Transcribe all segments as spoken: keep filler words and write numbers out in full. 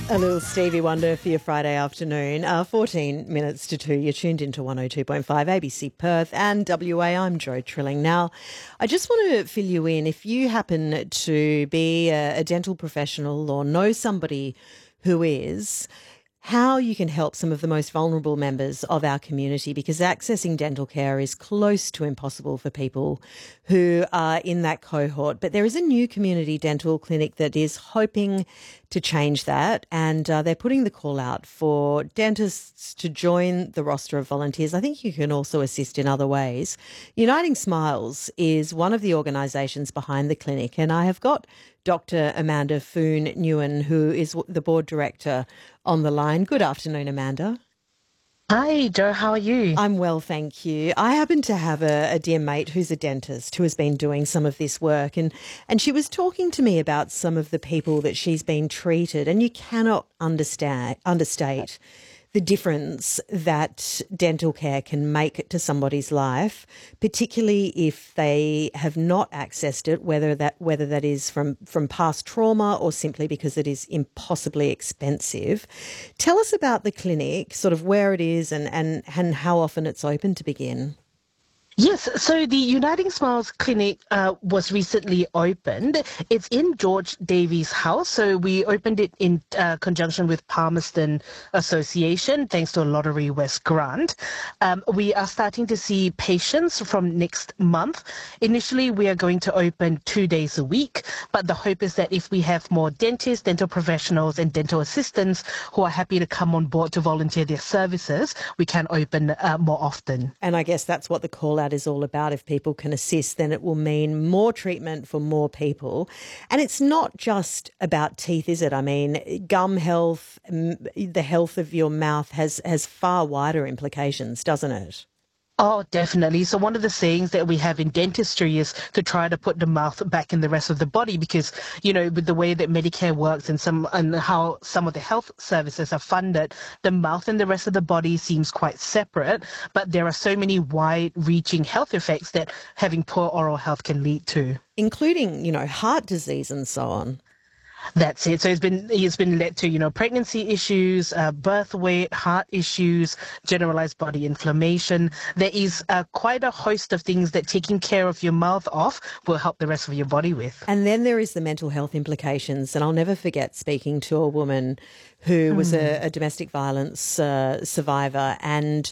A little Stevie Wonder for your Friday afternoon. Uh, fourteen minutes to two. You're tuned into one oh two point five A B C Perth and W A. I'm Jo Trilling. Now, I just want to fill you in. If you happen to be a, a dental professional or know somebody who is, how you can help some of the most vulnerable members of our community, because accessing dental care is close to impossible for people who are in that cohort. But there is a new community dental clinic that is hoping to change that, and uh, they're putting the call out for dentists to join the roster of volunteers. I think you can also assist in other ways. Uniting Smiles is one of the organisations behind the clinic, and I have got Doctor Amanda Foon Nguyen, who is the board director, on the line. Good afternoon, Amanda. Hi, Jo. How are you? I'm well, thank you. I happen to have a, a dear mate who's a dentist who has been doing some of this work, and, and she was talking to me about some of the people that she's been treated, and you cannot understand understate the difference that dental care can make to somebody's life, particularly if they have not accessed it, whether that whether that is from, from past trauma or simply because it is impossibly expensive. Tell us about the clinic, sort of where it is and, and, and how often it's open to begin. Yes, so the Uniting Smiles Clinic uh, was recently opened. It's in George Davies House. So we opened it in uh, conjunction with Palmerston Association, thanks to a Lottery West grant. Um, we are starting to see patients from next month. Initially, we are going to open two days a week, but the hope is that if we have more dentists, dental professionals and dental assistants who are happy to come on board to volunteer their services, we can open uh, more often. And I guess that's what the call out is all about. If people can assist, then it will mean more treatment for more people. And it's not just about teeth, is it? I mean, gum health, the health of your mouth has, has far wider implications, doesn't it? Oh, definitely. So one of the sayings that we have in dentistry is to try to put the mouth back in the rest of the body because, you know, with the way that Medicare works and some and how some of the health services are funded, the mouth and the rest of the body seems quite separate, but there are so many wide-reaching health effects that having poor oral health can lead to. Including, you know, heart disease and so on. That's it. So it's been it's been led to, you know, pregnancy issues, uh, birth weight, heart issues, generalized body inflammation. There is uh, quite a host of things that taking care of your mouth off will help the rest of your body with. And then there is the mental health implications. And I'll never forget speaking to a woman who was Mm. a, a domestic violence uh, survivor, and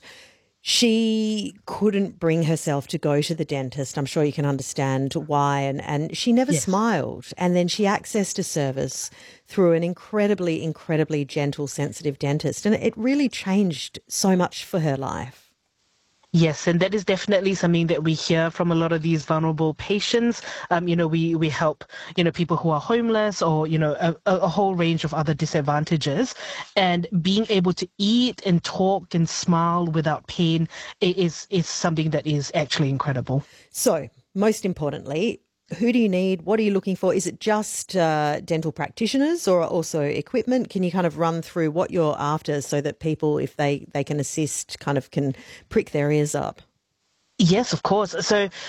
she couldn't bring herself to go to the dentist. I'm sure you can understand why. And, and she never Yes. smiled. And then she accessed a service through an incredibly, incredibly gentle, sensitive dentist. And it really changed so much for her life. Yes, and that is definitely something that we hear from a lot of these vulnerable patients. Um, you know, we, we help, you know, people who are homeless or, you know, a, a whole range of other disadvantages. And being able to eat and talk and smile without pain is, is something that is actually incredible. So, most importantly, who do you need? What are you looking for? Is it just uh, dental practitioners or also equipment? Can you kind of run through what you're after so that people, if they, they can assist, kind of can prick their ears up? Yes, of course. So